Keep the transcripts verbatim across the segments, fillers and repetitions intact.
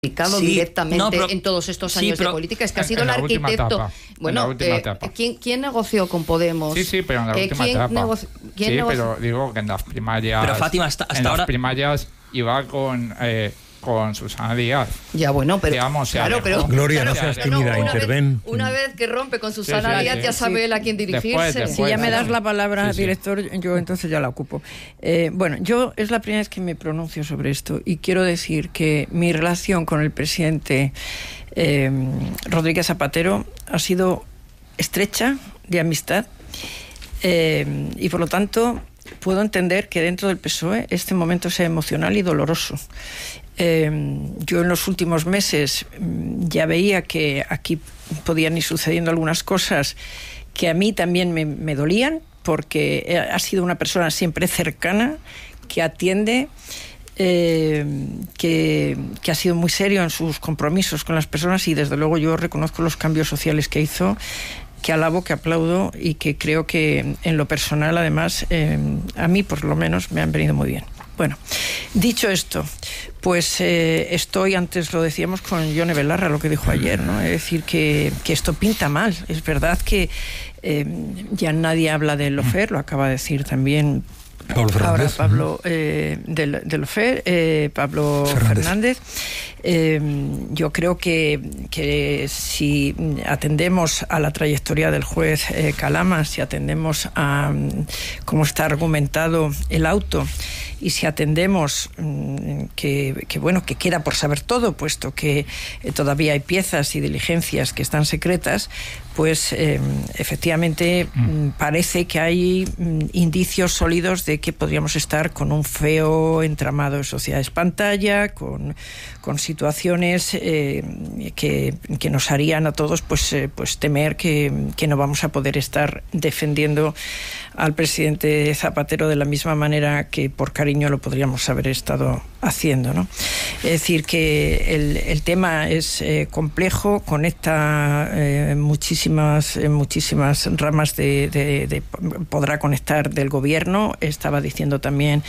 implicado sí, directamente no, pero, en todos estos años sí, pero, de política, es que ha sido en, el en arquitecto. Bueno, eh, ¿quién, ¿quién negoció con Podemos? Sí, sí, pero en la eh, última ¿quién etapa. Negoci- ¿quién sí, negoció? pero digo que en las primarias. Pero Fátima, hasta, hasta en ahora. las primarias iba con. Eh, con Susana Díaz. Ya, bueno, pero digamos, claro, pero Gloria, claro, no seas pero tímida, una interven. Vez, una vez que rompe con Susana sí, sí, Díaz, sí, ya sí. sabe él a quién dirigirse. Después, después, si ya me das sí. la palabra, sí, sí. director, yo entonces ya la ocupo. Eh, bueno, yo es la primera vez que me pronuncio sobre esto y quiero decir que mi relación con el presidente eh, Rodríguez Zapatero ha sido estrecha, de amistad, eh, y por lo tanto puedo entender que dentro del P S O E este momento sea emocional y doloroso. Eh, yo en los últimos meses ya veía que aquí podían ir sucediendo algunas cosas que a mí también me, me dolían, porque ha sido una persona siempre cercana, que atiende, eh, que, que ha sido muy serio en sus compromisos con las personas, y desde luego yo reconozco los cambios sociales que hizo, que alabo, que aplaudo, y que creo que en lo personal, además, eh, a mí por lo menos me han venido muy bien. Bueno, dicho esto, pues eh, estoy, antes lo decíamos con Yone Belarra, lo que dijo ayer, ¿no? Es decir, que, que esto pinta mal. Es verdad que eh, ya nadie habla de Lofer, lo acaba de decir también Pablo Fernández. ahora Pablo eh, de, de Lofer, eh, Pablo Fernández. Fernández. Eh, yo creo que, que si atendemos a la trayectoria del juez eh, Calama, si atendemos a um, cómo está argumentado el auto, y si atendemos um, que, que bueno, que queda por saber todo, puesto que eh, todavía hay piezas y diligencias que están secretas, pues eh, efectivamente mm. parece que hay mm, indicios sólidos de que podríamos estar con un feo entramado de sociedades pantalla, con, con situaciones eh, que, que nos harían a todos pues, eh, pues temer que, que no vamos a poder estar defendiendo al presidente Zapatero de la misma manera que por cariño lo podríamos haber estado haciendo, ¿no? Es decir, que el, el tema es eh, complejo, conecta eh, muchísimas eh, muchísimas ramas de, de, de podrá conectar del gobierno. Estaba diciendo también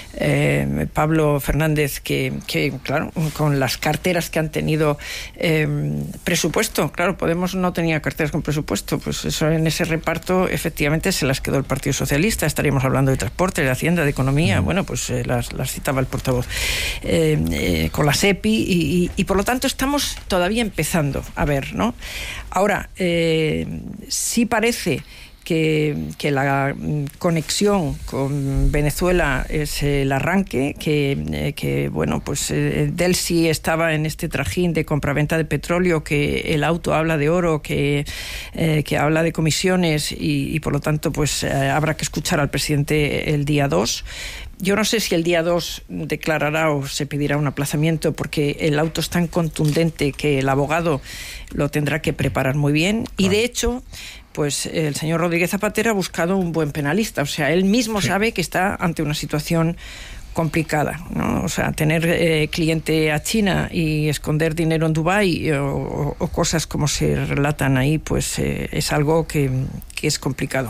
eh, Pablo Fernández que, que claro, con las carteras que han tenido eh, presupuesto, claro, Podemos no tenía carteras con presupuesto, pues eso, en ese reparto efectivamente se las quedó el Partido Socialista. Estaríamos hablando de transporte, de Hacienda, de Economía, bueno, pues eh, las, las citaba el portavoz. Eh, eh, con la SEPI y, y, y por lo tanto estamos todavía empezando a ver, ¿no? Ahora, eh, sí parece que, que la conexión con Venezuela es el arranque, que, eh, que bueno, pues eh, Delcy estaba en este trajín de compraventa de petróleo, que el auto habla de oro, que, eh, que habla de comisiones, y, y por lo tanto pues eh, habrá que escuchar al presidente el día dos. Yo no sé si el día dos declarará o se pedirá un aplazamiento, porque el auto es tan contundente que el abogado lo tendrá que preparar muy bien. Y de hecho, pues el señor Rodríguez Zapatero ha buscado un buen penalista. O sea, él mismo sí. sabe que está ante una situación complicada, ¿no? O sea, tener eh, cliente a China y esconder dinero en Dubái o, o, o cosas como se relatan ahí, pues eh, es algo que, que es complicado.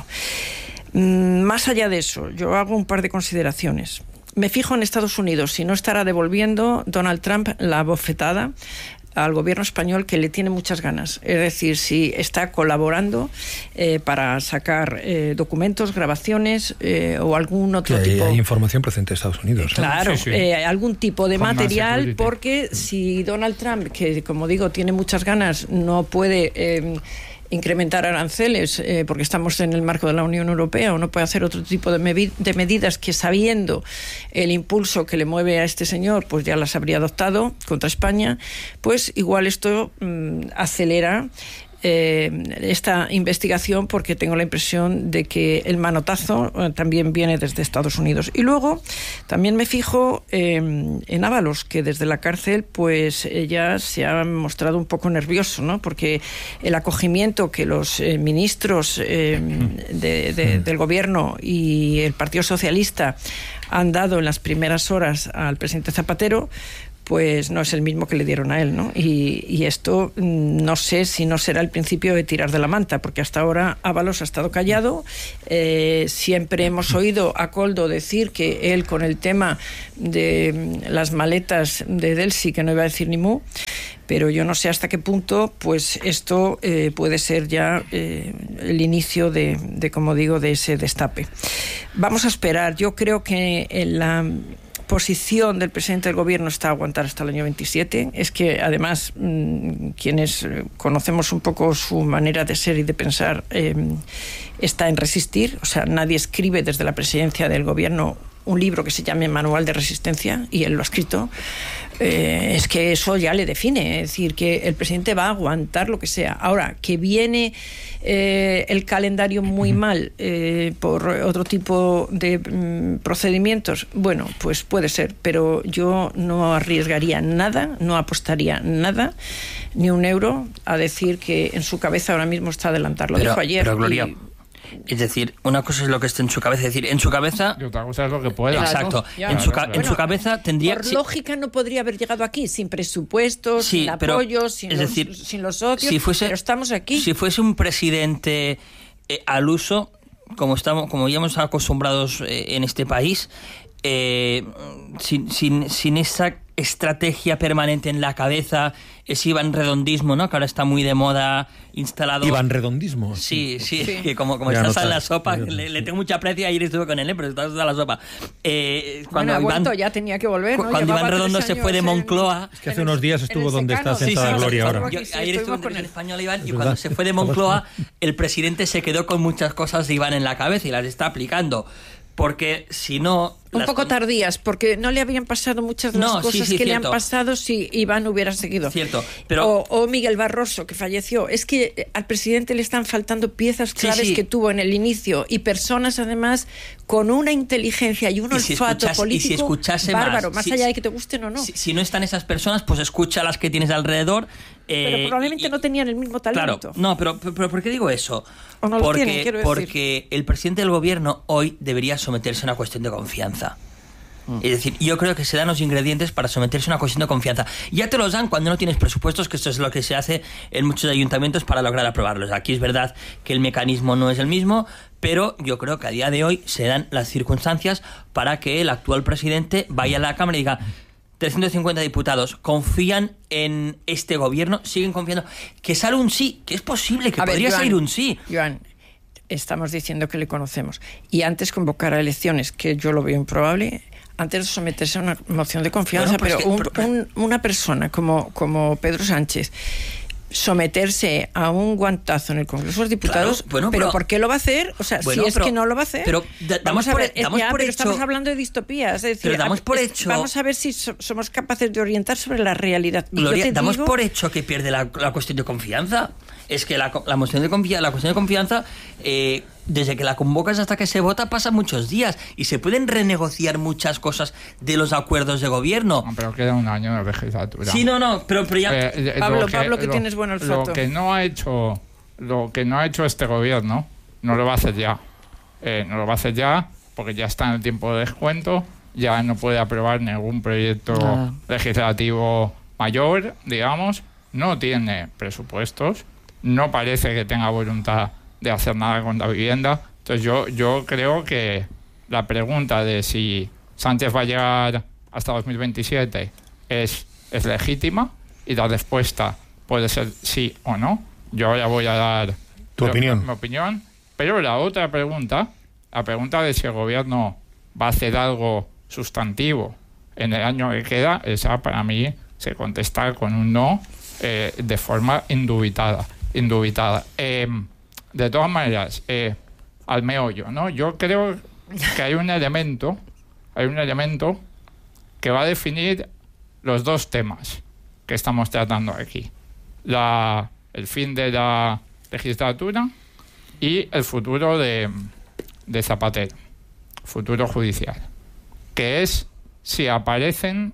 Más allá de eso, yo hago un par de consideraciones. Me fijo en Estados Unidos, si no estará devolviendo Donald Trump la bofetada al gobierno español, que le tiene muchas ganas. Es decir, si está colaborando eh, para sacar eh, documentos, grabaciones eh, o algún otro sí, tipo... Hay información procedente de Estados Unidos. ¿no? Claro, sí, sí. Eh, algún tipo de Con material, porque si Donald Trump, que como digo, tiene muchas ganas, no puede... Eh, incrementar aranceles eh, porque estamos en el marco de la Unión Europea, o no puede hacer otro tipo de, mevi- de medidas que, sabiendo el impulso que le mueve a este señor, pues ya las habría adoptado contra España, pues igual esto mmm, acelera Eh, esta investigación, porque tengo la impresión de que el manotazo eh, también viene desde Estados Unidos. Y luego también me fijo eh, en Ábalos, que desde la cárcel pues ella se ha mostrado un poco nervioso, ¿no? Porque el acogimiento que los eh, ministros eh, de, de, del gobierno y el Partido Socialista han dado en las primeras horas al presidente Zapatero, pues no es el mismo que le dieron a él, ¿no? Y, y esto no sé si no será el principio de tirar de la manta, porque hasta ahora Ábalos ha estado callado. Eh, siempre hemos oído a Koldo decir que él, con el tema de las maletas de Delsi, que no iba a decir ni mu, pero yo no sé hasta qué punto pues esto eh, puede ser ya eh, el inicio de, de, como digo, de ese destape. Vamos a esperar. Yo creo que en la posición del presidente del gobierno está a aguantar hasta el año veintisiete. Es que además mmm, quienes conocemos un poco su manera de ser y de pensar eh, está en resistir. O sea, nadie escribe desde la presidencia del gobierno un libro que se llame Manual de Resistencia, y él lo ha escrito. Eh, es que eso ya le define, es decir, que el presidente va a aguantar lo que sea. Ahora, que viene eh, el calendario muy mal eh, por otro tipo de mm, procedimientos, bueno, pues puede ser, pero yo no arriesgaría nada, no apostaría nada, ni un euro, a decir que en su cabeza ahora mismo está adelantar. Lo pero, dijo ayer. Pero, Gloria, y, es decir, una cosa es lo que esté en su cabeza, es decir, en su cabeza... Y otra cosa es lo que pueda. Exacto. Ya, en, su claro, ca- claro. en su cabeza tendría... Por sí, lógica no podría haber llegado aquí, sin presupuestos, sí, sin pero, apoyos, sin, es los, decir, sin los socios, si fuese, pero estamos aquí. Si fuese un presidente eh, al uso, como, estamos, como ya hemos acostumbrados eh, en este país, eh, sin, sin, sin esa estrategia permanente en la cabeza, ese Iván Redondismo, ¿no? Que ahora está muy de moda, instalado... Iván Redondismo. Sí, sí, Sí. que como, como Ya estás no en la está. sopa, le, le tengo mucha aprecio, ayer estuve con él, ¿eh? Pero estás en la sopa. Eh, Cuando cuando bueno, Iván, vuelto, ya tenía que volver, ¿no? cuando Llevaba Iván tres Redondo se años fue de en- Moncloa... Es que hace unos días estuvo donde está secano. sentada Sí, sí, Gloria sí, ahora. sí, Yo, sí, ayer estuvimos estuve en con televisión él. española, Iván, y Es cuando verdad. se fue de Moncloa, el presidente se quedó con muchas cosas de Iván en la cabeza y las está aplicando. Porque si no... Un las- poco tardías, porque no le habían pasado muchas de las No, sí, cosas sí, que le cierto. han pasado si Iván hubiera seguido. Cierto, pero- O, o Miguel Barroso, que falleció. Es que eh, al presidente le están faltando piezas Sí, claves sí. que tuvo en el inicio, y personas además con una inteligencia y un Y si olfato escuchas- y si político escuchase más, bárbaro, más si- allá de que te gusten o no. Si, si no están esas personas, pues escucha las que tienes alrededor. eh, Pero probablemente y- no tenían el mismo Claro, talento. no, pero, pero ¿por qué digo eso? O no lo porque, tienen, quiero decir. porque el presidente del gobierno hoy debería someterse a una cuestión de confianza. Es decir, yo creo que se dan los ingredientes para someterse a una cuestión de confianza. Ya te los dan cuando no tienes presupuestos, que esto es lo que se hace en muchos ayuntamientos para lograr aprobarlos. Aquí es verdad que el mecanismo no es el mismo, pero yo creo que a día de hoy se dan las circunstancias para que el actual presidente vaya a la Cámara y diga: trescientos cincuenta diputados confían en este gobierno, siguen confiando, que sale un sí, que es posible, que A ver, podría Joan, salir un sí. Joan, estamos diciendo que le conocemos. Y antes convocar a elecciones, que yo lo veo improbable, antes de someterse a una moción de confianza. Bueno, pero pero es un- que- pero- un- una persona como, como Pedro Sánchez someterse a un guantazo en el Congreso de los Diputados, Claro, bueno, pero, pero- ¿por qué lo va a hacer? O sea, Bueno, si es pero- que no lo va a hacer. pero da- vamos damos a por- ver, es- damos ya, por pero hecho- estamos hablando de distopías, es decir, Pero damos a- por es- hecho- vamos a ver si so- somos capaces de orientar sobre la realidad. Y yo Gloria, te damos digo- por hecho que pierde la, la cuestión de confianza. Es que la, la moción de confianza, la cuestión de confianza, eh, desde que la convocas hasta que se vota pasan muchos días y se pueden renegociar muchas cosas de los acuerdos de gobierno. No, pero queda un año de legislatura. Sí, no, no, pero, pero ya... Eh, eh, Pablo, lo Pablo, que lo- tienes buen olfato. Lo que no ha hecho, lo que no ha hecho este gobierno, no lo va a hacer ya. Eh, no lo va a hacer ya porque ya está en el tiempo de descuento, ya no puede aprobar ningún proyecto Ah. legislativo mayor, digamos, no tiene presupuestos, no parece que tenga voluntad de hacer nada con la vivienda. Entonces yo, yo creo que la pregunta de si Sánchez va a llegar hasta dos mil veintisiete es, es legítima, y la respuesta puede ser sí o no. Yo ahora voy a dar Tu mi- opinión. mi opinión. Pero la otra pregunta, la pregunta de si el gobierno va a hacer algo sustantivo en el año que queda, esa para mí se contesta con un no eh, de forma indubitada. indubitada. Eh, de todas maneras, eh, al meollo, ¿no? Yo creo que hay un elemento, hay un elemento que va a definir los dos temas que estamos tratando aquí. La, el fin de la legislatura y el futuro de, de Zapatero, futuro judicial, que es si aparecen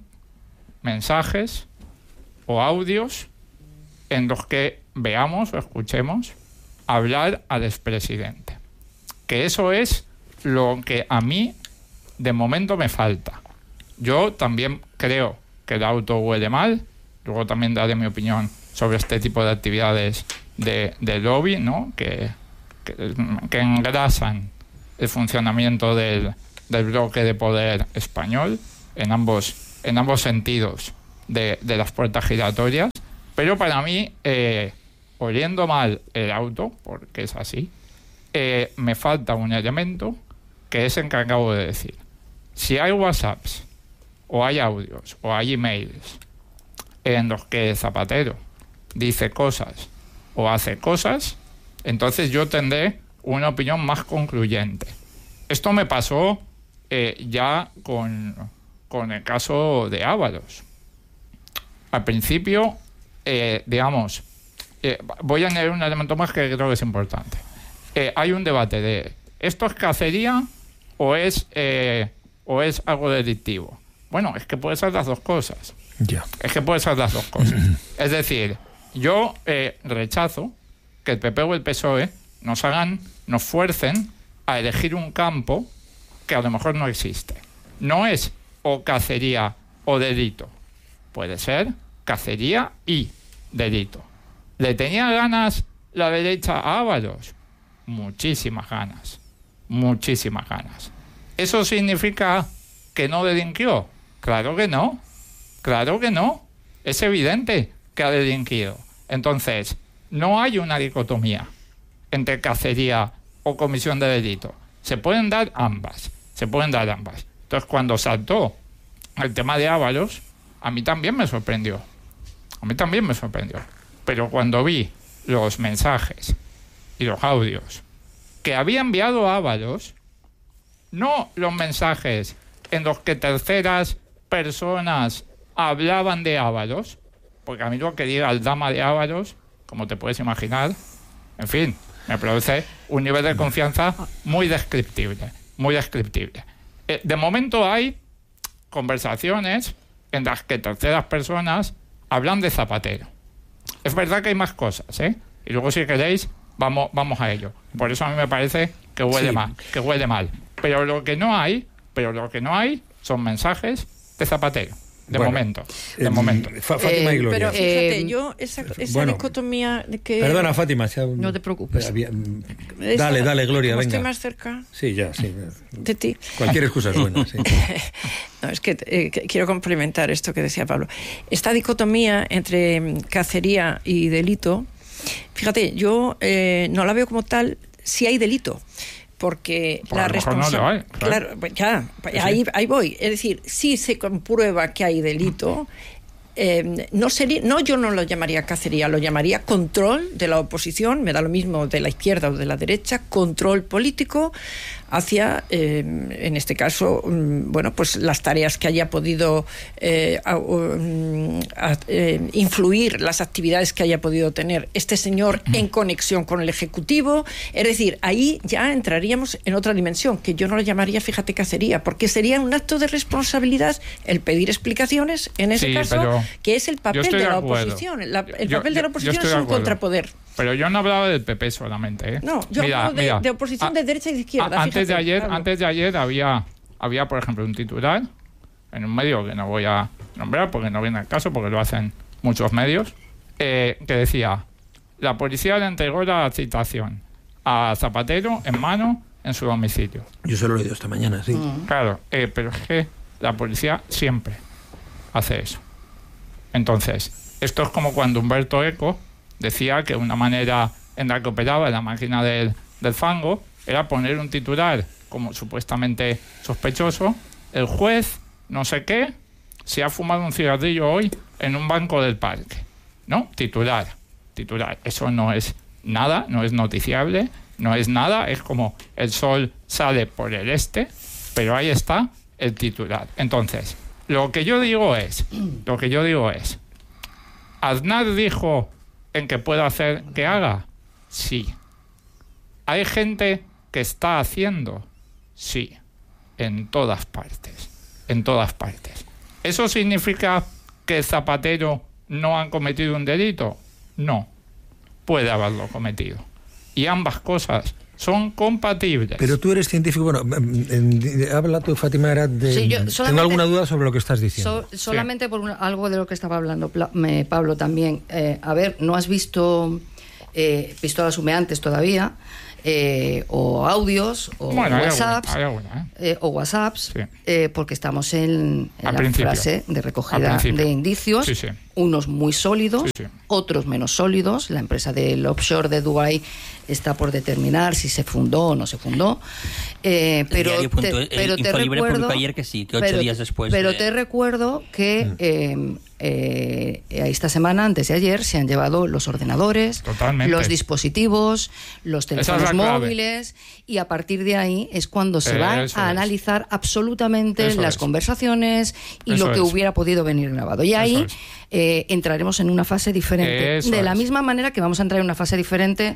mensajes o audios en los que veamos o escuchemos hablar al expresidente. Que eso es lo que a mí de momento me falta. Yo también creo que que el auto huele mal. Luego también daré mi opinión sobre este tipo de actividades de, de lobby, ¿no? que, que, que engrasan el funcionamiento del, del bloque de poder español en ambos, en ambos sentidos de, de las puertas giratorias. Pero para mí, eh, oliendo mal el auto, porque es así, eh, me falta un elemento que es el que acabo de decir. Si hay WhatsApps, o hay audios, o hay emails en los que Zapatero dice cosas o hace cosas, entonces yo tendré una opinión más concluyente. Esto me pasó eh, ya con, con el caso de Ábalos. Al principio, eh, digamos, eh, voy a añadir un elemento más que creo que es importante. Eh, hay un debate de ¿esto es cacería o es, eh, o es algo delictivo? Bueno, es que puede ser las dos cosas. Ya. Es que puede ser las dos cosas. Es decir, yo eh, rechazo que el P P o el P S O E nos hagan, nos fuercen a elegir un campo que a lo mejor no existe. No es o cacería o delito. Puede ser cacería y delito. ¿Le tenía ganas la derecha a Ábalos? Muchísimas ganas. Muchísimas ganas. ¿Eso significa que no delinquió? Claro que no. Claro que no. Es evidente que ha delinquido. Entonces, no hay una dicotomía entre cacería o comisión de delito. Se pueden dar ambas. Se pueden dar ambas. Entonces, cuando saltó el tema de Ábalos, a mí también me sorprendió. A mí también me sorprendió. Pero cuando vi los mensajes y los audios que había enviado Ábalos, no los mensajes en los que terceras personas hablaban de Ábalos, porque a mí lo que diga el dama de Ábalos, como te puedes imaginar, en fin, me produce un nivel de confianza muy descriptible, muy descriptible. Eh, de momento hay conversaciones en las que terceras personas hablan de Zapatero. Es verdad que hay más cosas, ¿eh? Y luego, si queréis, vamos, vamos a ello. Por eso a mí me parece que huele sí. mal, que huele mal. Pero lo que no hay, pero lo que no hay son mensajes de Zapatero. De bueno, momento, de eh, momento. Fátima eh, y Gloria. Pero fíjate, eh, yo esa, esa bueno, dicotomía de que... Perdona, Fátima. Ya, no te preocupes. Había, dale, dale, Gloria, venga. Estoy más cerca. Sí, ya, sí. De ti. Cualquier excusa es buena, sí. No, es que, eh, que quiero complementar esto que decía Pablo. Esta dicotomía entre cacería y delito, fíjate, yo eh, no la veo como tal si hay delito. Porque por la responsabilidad. No claro, claro, ya, sí. ahí, ahí voy. Es decir, si se comprueba que hay delito, eh, no sería, no, yo no lo llamaría cacería, lo llamaría control de la oposición, me da lo mismo de la izquierda o de la derecha, control político hacia, eh, en este caso, um, bueno, pues las tareas que haya podido eh, a, um, a, eh, influir, las actividades que haya podido tener este señor en conexión con el Ejecutivo. Es decir, ahí ya entraríamos en otra dimensión, que yo no lo llamaría, fíjate, cacería, porque sería un acto de responsabilidad el pedir explicaciones, en ese sí, caso, que es el papel de, de la acuerdo. oposición. La, el yo, papel de la oposición es un contrapoder. Pero yo no hablaba del P P solamente, ¿eh? No, yo mira, hablo de, mira, de oposición a, de derecha y de izquierda. A, antes, fíjate, de ayer, Pablo. antes de ayer había, había, por ejemplo, un titular en un medio que no voy a nombrar porque no viene al caso, porque lo hacen muchos medios, eh, que decía: la policía le entregó la citación a Zapatero en mano en su domicilio. Yo se lo he leído esta mañana, sí. Mm. Claro, eh, pero es que la policía siempre hace eso. Entonces, esto es como cuando Humberto Eco decía que una manera en la que operaba la máquina del, del fango era poner un titular como supuestamente sospechoso: el juez no sé qué se ha fumado un cigarrillo hoy en un banco del parque. ¿No? Titular, titular. Eso no es nada, no es noticiable, no es nada, es como el sol sale por el este, pero ahí está el titular. Entonces, lo que yo digo es, lo que yo digo es, ¿Aznar dijo en que pueda hacer que haga? Sí. ¿Hay gente que está haciendo? Sí. En todas partes. En todas partes. ¿Eso significa que Zapatero no han cometido un delito? No. Puede haberlo cometido. Y ambas cosas son compatibles. Pero tú eres científico, bueno, habla tú, Fátima, era de... Sí, yo tengo alguna duda sobre lo que estás diciendo. So, solamente sí. por una, algo de lo que estaba hablando Pablo también. Eh, a ver, ¿no has visto eh, pistolas humeantes todavía? Eh, o audios o bueno, WhatsApps hay alguna, hay alguna, ¿eh? Eh, o WhatsApps sí. eh, porque estamos en, en la principio. fase de recogida de indicios, sí, sí. unos muy sólidos, sí, sí. otros menos sólidos. La empresa del offshore de Dubái está por determinar si se fundó o no se fundó, eh, pero, el te, el pero te recuerdo ayer que sí, que ocho pero, días después pero de... te recuerdo que mm. eh, eh, esta semana, antes de ayer, se han llevado los ordenadores, Totalmente. los dispositivos, los teléfonos móviles, y a partir de ahí es cuando se eh, va a es. analizar absolutamente eso las es. conversaciones y eso lo que es. hubiera podido venir grabado. Y ahí es. eh, entraremos en una fase diferente. Eso de la es. misma manera que vamos a entrar en una fase diferente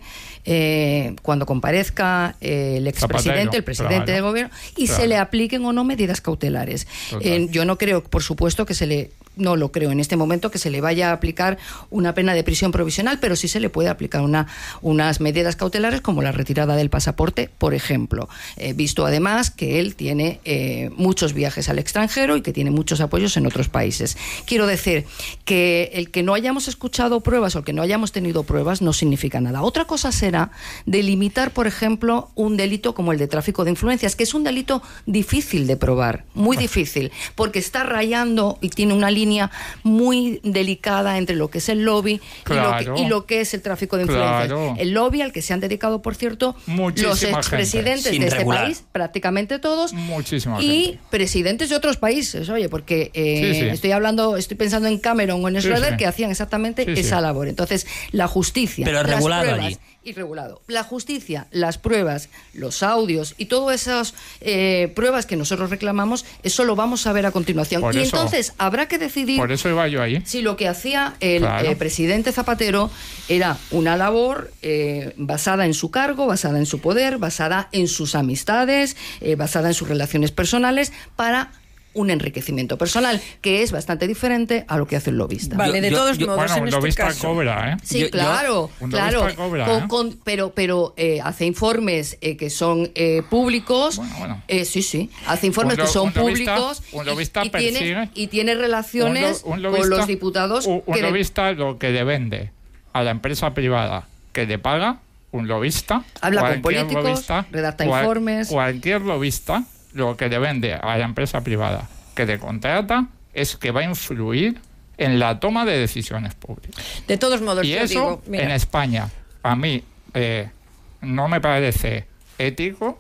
eh, cuando comparezca eh, el expresidente, Zapatero. el presidente claro. del gobierno, y claro. se le apliquen o no medidas cautelares. Eh, yo no creo, por supuesto, que se le... No lo creo en este momento que se le vaya a aplicar una pena de prisión provisional, pero sí se le puede aplicar una, unas medidas cautelares como la retirada del pasaporte, por ejemplo. Eh, visto además que él tiene eh, muchos viajes al extranjero y que tiene muchos apoyos en otros países. Quiero decir que el que no hayamos escuchado pruebas o que no hayamos tenido pruebas no significa nada. Otra cosa será delimitar, por ejemplo, un delito como el de tráfico de influencias, que es un delito difícil de probar, muy difícil, porque está rayando y tiene una línea muy delicada entre lo que es el lobby claro, y, lo que, y lo que es el tráfico de influencias. Claro. El lobby al que se han dedicado, por cierto, Muchísima los expresidentes de este regular. país, prácticamente todos, Muchísima y gente. presidentes de otros países, oye, porque eh, sí, sí. estoy hablando, estoy pensando en Cameron o en Schroeder, sí, sí. que hacían exactamente sí, esa sí. labor. Entonces, la justicia, pero regulado las pruebas, allí. Y regulado. La justicia, las pruebas, los audios y todas esas eh, pruebas que nosotros reclamamos, eso lo vamos a ver a continuación. Por y eso, entonces habrá que decidir por eso iba yo ahí. si lo que hacía el claro. eh, presidente Zapatero era una labor eh, basada en su cargo, basada en su poder, basada en sus amistades, eh, basada en sus relaciones personales, para un enriquecimiento personal, que es bastante diferente a lo que hace el lobista. Vale, de yo, todos yo, modos, bueno, en un este lobista caso... cobra, ¿eh? Sí, yo, claro, yo, claro, cobra, con, ¿eh? con, pero, pero eh, hace informes eh, que son eh, públicos, bueno, bueno. Eh, sí, sí, hace informes lo, que son un lobista, públicos un lobista y, y, tiene, y tiene relaciones un lo, un lobista, con los diputados. Un, un que lobista lo que le vende a la empresa privada que le paga, un lobista, habla con políticos, lobista, redacta cual, informes. Cualquier lobista lo que le vende a la empresa privada que le contrata es que va a influir en la toma de decisiones públicas. De todos modos, y yo eso digo, mira. en España a mí eh, no me parece ético.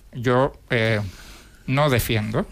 Yo eh, no defiendo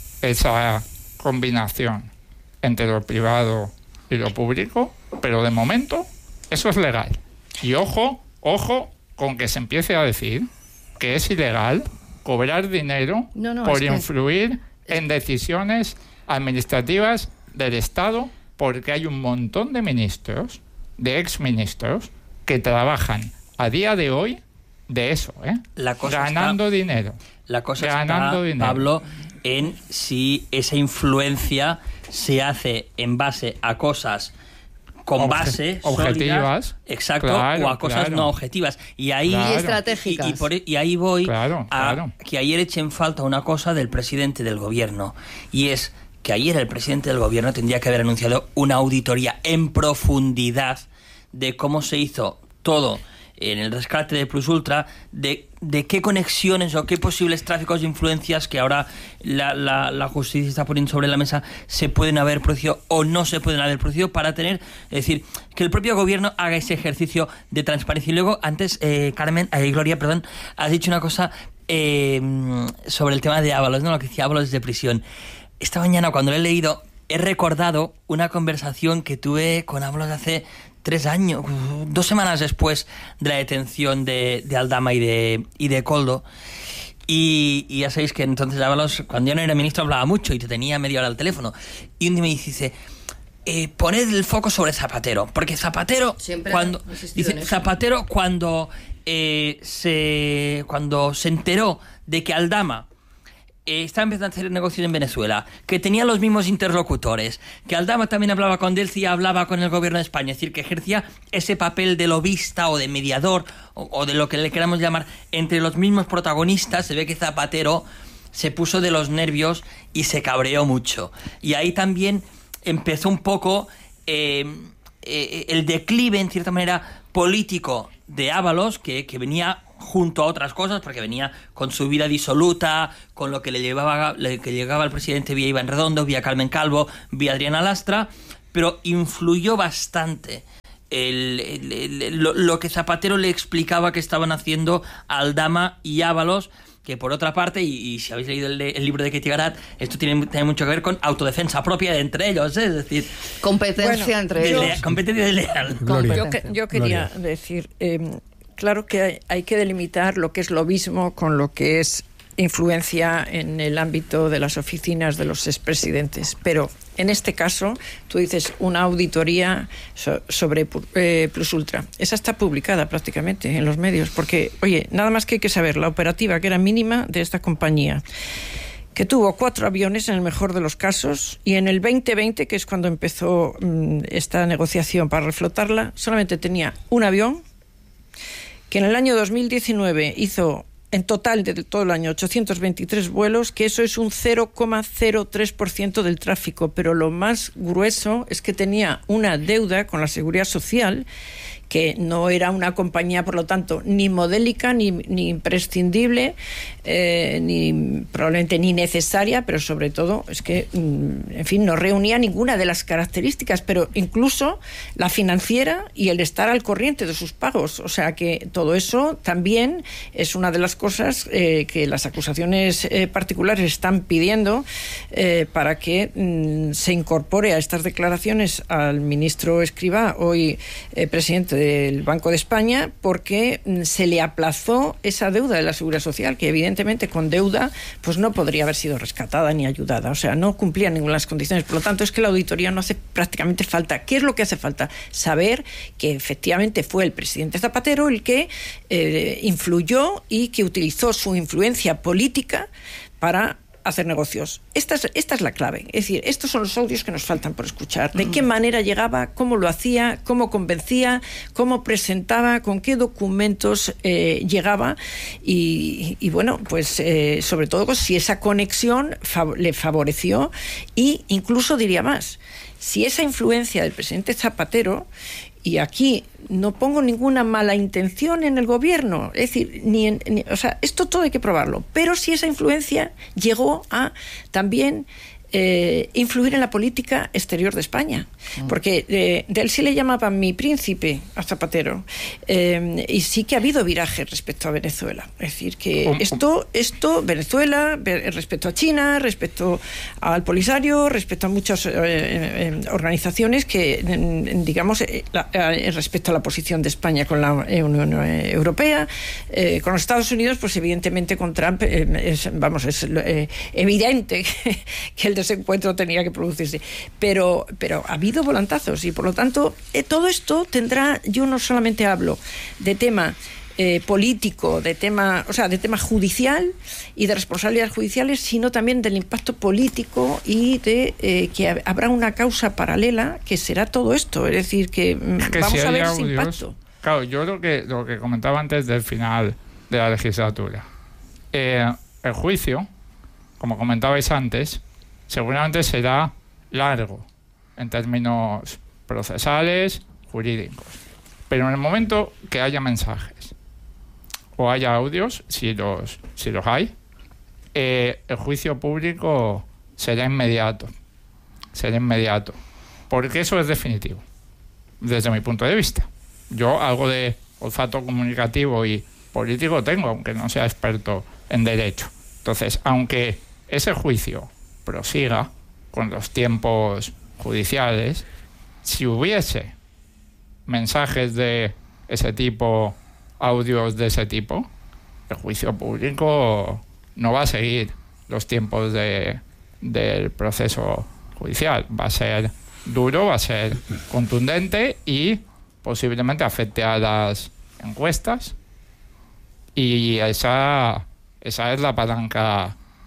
esa combinación entre lo privado y lo público, pero de momento eso es legal. Y ojo, ojo con que se empiece a decir que es ilegal cobrar dinero no, no, por es influir que... en decisiones administrativas del Estado, porque hay un montón de ministros, de exministros, que trabajan a día de hoy de eso, ¿eh? La cosa ganando está, dinero. La cosa ganando está, dinero. Pablo, en si esa influencia se hace en base a cosas con Obje- base objetivas, sólidas, exacto, claro, o a cosas claro. no objetivas. Y ahí Claro. Y estratégicas. Y, y, por, y ahí voy Claro, a claro. que ayer echen falta una cosa del presidente del gobierno, y es que ayer el presidente del gobierno tendría que haber anunciado una auditoría en profundidad de cómo se hizo todo en el rescate de Plus Ultra, de, de qué conexiones o qué posibles tráficos de influencias que ahora la, la, la justicia está poniendo sobre la mesa se pueden haber producido o no se pueden haber producido, para tener, es decir, que el propio gobierno haga ese ejercicio de transparencia. Y luego, antes, eh, Carmen, eh, Gloria, perdón, has dicho una cosa eh, sobre el tema de Ábalos, ¿no? Lo que decía Ábalos de prisión. Esta mañana, cuando lo he leído, he recordado una conversación que tuve con Ábalos hace tres años, dos semanas después de la detención de, de Aldama y de, y de Koldo. Y, y ya sabéis que entonces Ábalos, cuando yo no era ministro, hablaba mucho y te tenía media hora al teléfono. Y un día me dice, eh, poned el foco sobre Zapatero, porque Zapatero, Siempre cuando dice en Zapatero cuando eh, se cuando se enteró de que Aldama eh, estaba empezando a hacer negocios en Venezuela, que tenía los mismos interlocutores, que Aldama también hablaba con Delcy y hablaba con el gobierno de España, es decir, que ejercía ese papel de lobista o de mediador, o, o de lo que le queramos llamar, entre los mismos protagonistas. Se ve que Zapatero se puso de los nervios y se cabreó mucho. Y ahí también empezó un poco eh, eh, el declive, en cierta manera, político de Ábalos, que, que venía junto a otras cosas, porque venía con su vida disoluta, con lo que le llevaba le, que llegaba al presidente vía Iván Redondo, vía Carmen Calvo, vía Adriana Lastra, pero influyó bastante el, el, el, lo, lo que Zapatero le explicaba que estaban haciendo Aldama y Ábalos, que por otra parte, y, y si habéis leído el, el libro de Ketty Garat, esto tiene, tiene mucho que ver con autodefensa propia de entre ellos, ¿eh? Es decir, competencia bueno, entre ellos. Lea, competencia desleal. Yo, que, yo quería Gloria. decir, eh, claro que hay, hay que delimitar lo que es lobismo con lo que es influencia en el ámbito de las oficinas de los expresidentes, pero en este caso, tú dices una auditoría so, sobre eh, Plus Ultra. Esa está publicada prácticamente en los medios, porque, oye, nada más que hay que saber la operativa que era mínima de esta compañía, que tuvo cuatro aviones en el mejor de los casos, y en el veinte veinte, que es cuando empezó mmm, esta negociación para reflotarla, solamente tenía un avión, que en el año dos mil diecinueve hizo en total de todo el año ochocientos veintitrés vuelos, que eso es un cero coma cero tres por ciento del tráfico, pero lo más grueso es que tenía una deuda con la Seguridad Social, que no era una compañía, por lo tanto, ni modélica, ni, ni imprescindible, eh, ni probablemente ni necesaria, pero sobre todo es que, en fin, no reunía ninguna de las características, pero incluso la financiera y el estar al corriente de sus pagos. O sea que todo eso también es una de las cosas eh, que las acusaciones eh, particulares están pidiendo eh, para que mm, se incorpore a estas declaraciones al ministro Escrivá, hoy eh, presidente del Banco de España, porque se le aplazó esa deuda de la Seguridad Social, que evidentemente con deuda pues no podría haber sido rescatada ni ayudada, o sea, no cumplía ninguna de las condiciones. Por lo tanto, es que la auditoría no hace prácticamente falta. ¿Qué es lo que hace falta? Saber que efectivamente fue el presidente Zapatero el que eh, influyó y que utilizó su influencia política para hacer negocios. Esta es, esta es la clave. Es decir, estos son los audios que nos faltan por escuchar. ¿De qué manera llegaba? ¿Cómo lo hacía? ¿Cómo convencía? ¿Cómo presentaba? ¿Con qué documentos eh, llegaba? Y, y bueno, pues eh, sobre todo si esa conexión fav- le favoreció, y incluso diría más, si esa influencia del presidente Zapatero, y aquí no pongo ninguna mala intención en el gobierno, es decir, ni, en, ni o sea, esto todo hay que probarlo, pero si esa influencia llegó a también eh, influir en la política exterior de España, porque eh, de él sí le llamaban mi príncipe a Zapatero, eh, y sí que ha habido viraje respecto a Venezuela, es decir, que um, esto, esto Venezuela, respecto a China, respecto al Polisario, respecto a muchas eh, eh, organizaciones que, digamos, eh, la, eh, respecto a la posición de España con la Unión Europea, eh, con los Estados Unidos, pues evidentemente con Trump, eh, es, vamos, es eh, evidente que, que el ese encuentro tenía que producirse, pero, pero ha habido volantazos, y por lo tanto eh, todo esto tendrá, yo no solamente hablo de tema eh, político, de tema, o sea, de tema judicial y de responsabilidades judiciales, sino también del impacto político y de eh, que habrá una causa paralela que será todo esto, es decir, que, es que vamos si a ver ese impacto. Claro, yo lo que, lo que comentaba antes del final de la legislatura, eh, el juicio, como comentabais antes, seguramente será largo en términos procesales, jurídicos. Pero en el momento que haya mensajes o haya audios, si los, si los hay, eh, el juicio público será inmediato. Será inmediato. Porque eso es definitivo, desde mi punto de vista. Yo algo de olfato comunicativo y político tengo, aunque no sea experto en derecho. Entonces, aunque ese juicio prosiga con los tiempos judiciales, si hubiese mensajes de ese tipo, audios de ese tipo, el juicio público no va a seguir los tiempos de, del proceso judicial. Va a ser duro, va a ser contundente y posiblemente afecte a las encuestas, y esa, esa es la palanca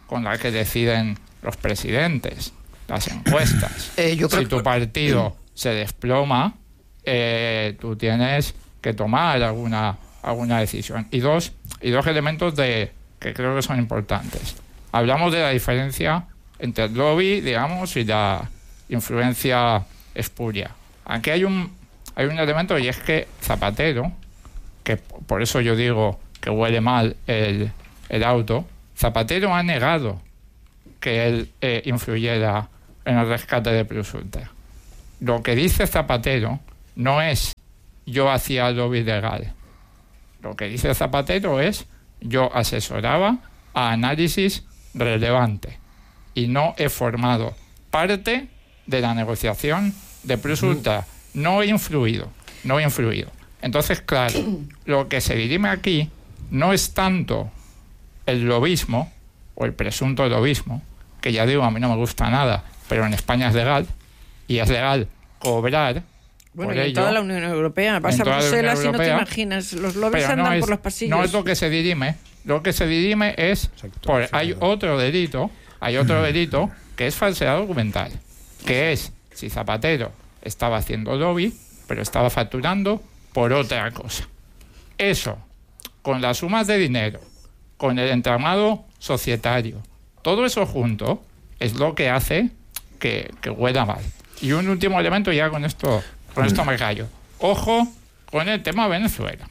con la que deciden los presidentes, las encuestas. Eh, yo creo si tu partido se desploma, eh, tú tienes que tomar alguna, alguna decisión. Y dos, y dos elementos de, que creo que son importantes. Hablamos de la diferencia entre el lobby, digamos, y la influencia espuria. Aquí hay un, hay un elemento, y es que Zapatero, que por eso yo digo que huele mal el, el auto, Zapatero ha negado que él eh, influyera en el rescate de Plus Ultra. Lo que dice Zapatero no es yo hacía lobby legal. Lo que dice Zapatero es yo asesoraba a análisis relevante y no he formado parte de la negociación de Plus Ultra. No he influido, no he influido. Entonces, claro, lo que se dirime aquí no es tanto el lobismo o el presunto lobismo, que ya digo, a mí no me gusta nada, pero en España es legal, y es legal cobrar. Bueno, por y en ello, toda la Unión Europea, vas a Bruselas y no te imaginas, los lobbies andan no es, por los pasillos. No es lo que se dirime, lo que se dirime es, por, hay otro delito, hay otro delito que es falsedad documental, que es si Zapatero estaba haciendo lobby, pero estaba facturando por otra cosa. Eso, con las sumas de dinero, con el entramado societario, todo eso junto es lo que hace que, que huela mal. Y un último elemento, ya con esto, con esto me callo. Ojo con el tema Venezuela.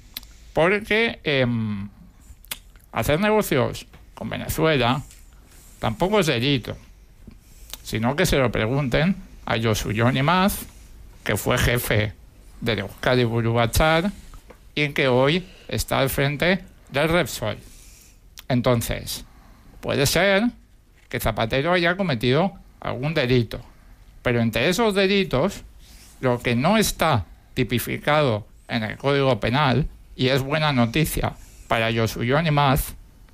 Porque eh, hacer negocios con Venezuela tampoco es delito, sino que se lo pregunten a Josu Jon Imaz, que fue jefe de Euskadi Buru Batzar y que hoy está al frente del Repsol. Entonces, puede ser que Zapatero haya cometido algún delito, pero entre esos delitos, lo que no está tipificado en el Código Penal, y es buena noticia para Josu Jon Imaz,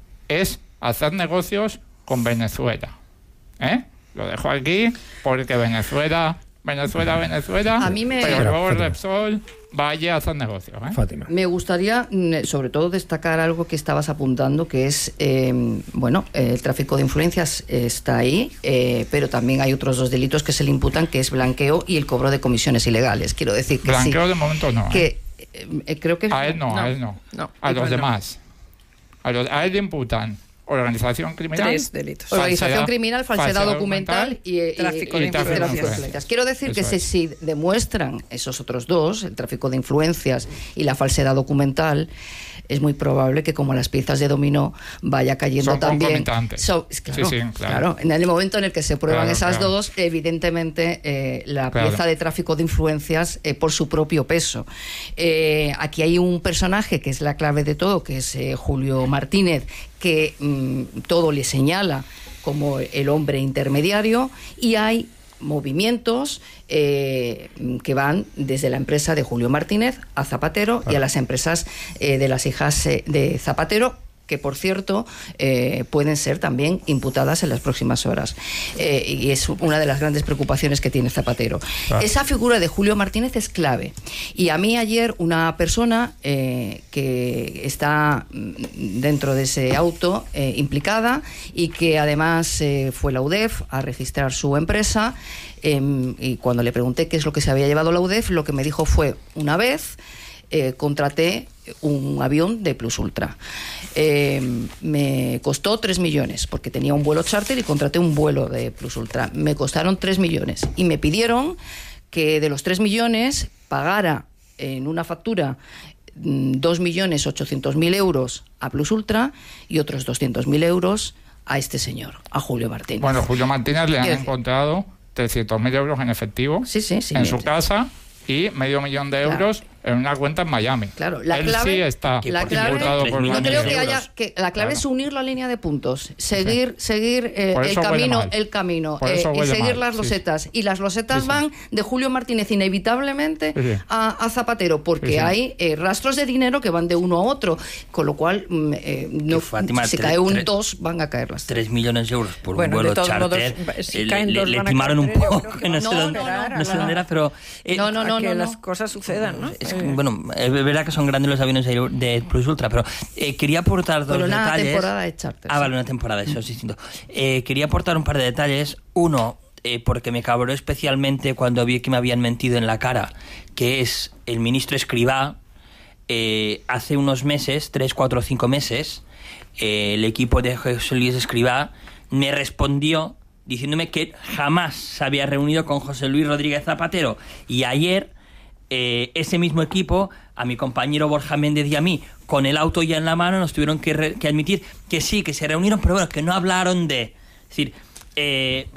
es hacer negocios con Venezuela. ¿Eh? Lo dejo aquí porque Venezuela, Venezuela, Venezuela, a mí me... pero luego Repsol vaya a hacer negocios. ¿eh? Fátima. Me gustaría, sobre todo, destacar algo que estabas apuntando, que es, eh, bueno, el tráfico de influencias está ahí, eh, pero también hay otros dos delitos que se le imputan, que es blanqueo y el cobro de comisiones ilegales. Quiero decir que blanqueo sí, de momento no. Que, ¿eh? eh, creo que a él no, no, a él no. no a los pues demás. No. A, los, a él le imputan organización criminal. Tres delitos. Organización falsedad, criminal, falsedad, falsedad documental, documental y, y tráfico, y, y tráfico de influencias. Quiero decir Eso que es. si, si demuestran esos otros dos, el tráfico de influencias y la falsedad documental, es muy probable que como las piezas de dominó vaya cayendo Son también. Concomitantes. So, claro, sí, sí, claro. claro. En el momento en el que se prueban claro, esas claro. dos, evidentemente eh, la claro. pieza de tráfico de influencias eh, por su propio peso. Eh, aquí hay un personaje que es la clave de todo, que es eh, Julio Martínez, que mmm, todo le señala como el hombre intermediario, y hay movimientos eh, que van desde la empresa de Julio Martínez a Zapatero claro. y a las empresas eh, de las hijas eh, de Zapatero, que por cierto eh, pueden ser también imputadas en las próximas horas. Eh, y es una de las grandes preocupaciones que tiene Zapatero. Claro. Esa figura de Julio Martínez es clave. Y a mí ayer una persona eh, que está dentro de ese auto eh, implicada y que además eh, fue la U D E F a registrar su empresa, eh, y cuando le pregunté qué es lo que se había llevado la U D E F, lo que me dijo fue: una vez eh, contraté un avión de Plus Ultra. Eh, me costó tres millones, porque tenía un vuelo charter y contraté un vuelo de Plus Ultra. Me costaron tres millones y me pidieron que de los tres millones pagara en una factura dos millones ochocientos mil euros a Plus Ultra y otros doscientos mil euros a este señor, a Julio Martínez. Bueno, Julio Martínez le han encontrado trescientos mil euros en efectivo sí, sí, sí, en sí, su sí. casa y medio millón de euros claro. en una cuenta en Miami. Claro, la Él clave, sí está la clave, por no creo que haya que la clave claro. es unir la línea de puntos, seguir, sí. seguir eh, el camino, el camino eh, y seguir mal. las losetas. Sí, sí. Y las losetas sí, sí. van de Julio Martínez inevitablemente sí, sí. A, a Zapatero, porque sí, sí. hay eh, rastros de dinero que van de uno a otro, con lo cual eh, no, Fátima, si tres, cae un tres, dos van a caer las tres millones de euros por bueno, un vuelo de charter. Modos, si le, le, le timaron un poco, que no, no sé dónde, no, no, no sé dónde era, pero eh, no, no, no, que no, las cosas sucedan, ¿no? Es bueno, es verdad que son grandes los aviones de Plus Ultra, pero eh, quería aportar dos pero una detalles. Una temporada de charter. Ah, vale, una temporada, eso es distinto. Eh, quería aportar un par de detalles. Uno, eh, porque me cabró especialmente cuando vi que me habían mentido en la cara, que es el ministro Escrivá. Eh, hace unos meses, tres, cuatro o cinco meses, eh, el equipo de José Luis Escrivá me respondió diciéndome que jamás se había reunido con José Luis Rodríguez Zapatero. Y ayer, eh, ese mismo equipo, a mi compañero Borja Méndez y a mí, con el auto ya en la mano, nos tuvieron que, re- que admitir que sí, que se reunieron, pero bueno, que no hablaron de... Es decir, eh,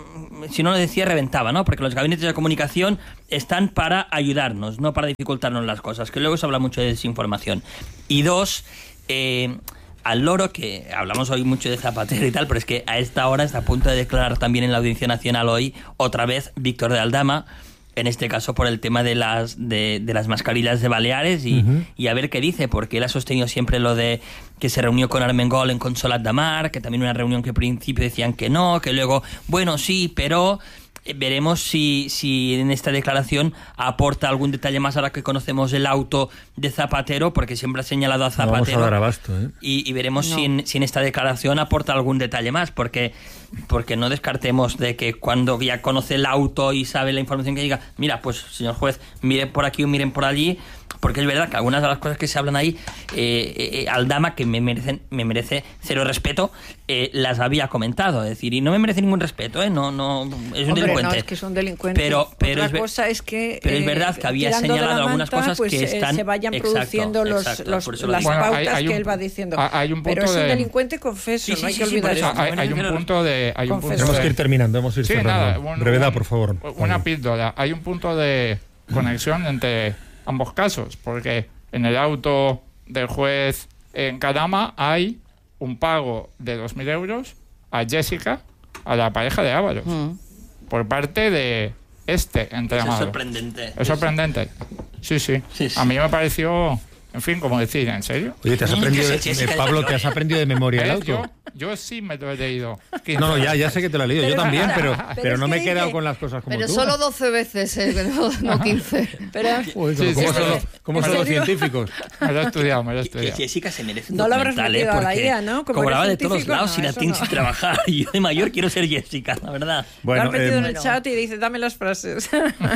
si no lo decía, reventaba, ¿no? Porque los gabinetes de comunicación están para ayudarnos, no para dificultarnos las cosas, que luego se habla mucho de desinformación. Y dos, eh, al loro, que hablamos hoy mucho de Zapatero y tal, pero es que a esta hora está a punto de declarar también en la Audiencia Nacional hoy, otra vez, Víctor de Aldama, en este caso por el tema de las de, de las mascarillas de Baleares y, uh-huh. y a ver qué dice, porque él ha sostenido siempre lo de que se reunió con Armengol en Consolat de Mar, que también una reunión que al principio decían que no, que luego, bueno, sí, pero veremos si, si en esta declaración aporta algún detalle más ahora que conocemos el auto de Zapatero, porque siempre ha señalado a Zapatero. No vamos a dar abasto, ¿eh? y, y veremos no. si, en, si en esta declaración aporta algún detalle más, porque, porque no descartemos de que cuando ya conoce el auto y sabe la información que diga, mira, pues señor juez, miren por aquí o miren por allí, porque es verdad que algunas de las cosas que se hablan ahí, eh, eh, Aldama, que me merecen, me merece cero respeto, eh, las había comentado, es decir, y no me merece ningún respeto, ¿eh? No, no, es un Hombre, delincuente. No, es que es un delincuente. Pero, pero Otra es, cosa es que, pero eh, es verdad que había señalado manta, algunas cosas pues, que están... Eh, se vayan exacto, produciendo los, exacto, los, lo las bueno, pautas hay, hay que un, él va diciendo. Hay un punto pero es un de, delincuente, confeso, sí, sí, no hay sí, que sí, olvidar eso. eso. Hay, hay un punto de... Hay un punto Tenemos de, que ir terminando, hemos ir sí, cerrando. Nada, bueno, brevedad, un, por favor. Una píldora. Hay un punto de conexión entre ambos casos, porque en el auto del juez en Cadama hay un pago de dos mil euros a Jessica, a la pareja de Ábalos, mm. por parte de este entramado. Es sorprendente. Es sorprendente. Sí, sí. sí, sí. A mí me pareció, en fin, como decir, ¿en serio? Oye, ¿te has aprendido, de, de, Pablo, ¿te has aprendido de memoria el auto? Yo, yo sí me lo he leído. No, no, ya, ya sé que te lo he leído, yo también, pero, pero, pero no me he dice, quedado con las cosas como pero tú. Pero solo doce veces, eh, no, no quince. Pero, Uy, sí, ¿Cómo sí, son, sí. los, cómo son los científicos? Me lo he estudiado, me lo he estudiado. Que Jessica se merece un no lo habrás documental, metido ¿eh? a la I A, ¿no? Como cobraba de todos lados no, y la tienes no. sin trabajar. Y yo de mayor quiero ser Jessica, la verdad. Bueno, lo has metido eh, en el chat y dice, dame las frases.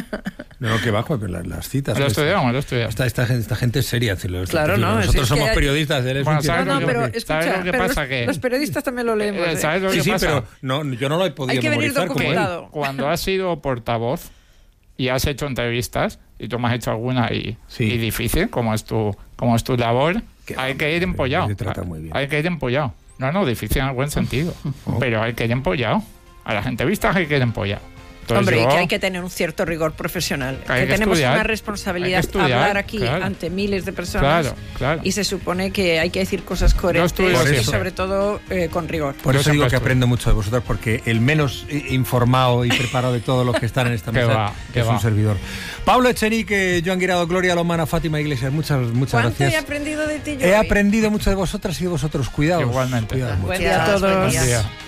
No, no, que bajo, pero las, las citas. Me lo he estudiado, me lo he estudiado. Esta, esta, esta gente es seria. Claro, no. Nosotros si somos es que periodistas. Él es bueno, un ¿sabes no, lo no, que, pero escucha, ¿sabes lo que pero pasa? Los, que, los periodistas también lo leemos. ¿eh? ¿Sabes lo sí, que sí, pasa? pero no, yo no lo he podido Hay que venir memorizar como documentado. Cuando has sido portavoz y has hecho entrevistas, y tú me has hecho alguna y, sí. y difícil, como es tu, como es tu labor, que hay que ir empollado. Hay que ir empollado. No, no, difícil en el buen sentido. Oh. Pero hay que ir empollado. A la entrevista hay que ir empollado. Entonces, Hombre, yo, y que hay que tener un cierto rigor profesional. Hay que, que tenemos estudiar, una responsabilidad estudiar, hablar aquí claro. ante miles de personas. Claro, claro. Y se supone que hay que decir cosas coherentes y sobre todo eh, con rigor. Por eso digo que aprendo mucho de vosotros, porque el menos informado y preparado de todos los que están en esta mesa va, es va. un servidor. Pablo Echenique, Joan Guirado, Gloria Lomana, Fátima Iglesias, muchas, muchas ¿Cuánto gracias. he aprendido de ti, He aprendido mucho de vosotras y de vosotros. Cuidados. Igualmente. Cuidados Buen día a todos. Buen día.